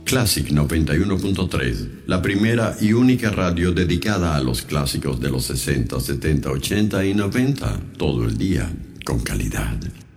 Classic 91.3, la primera y única radio dedicada a los clásicos de los 60, 70, 80 y 90, todo el día, con calidad.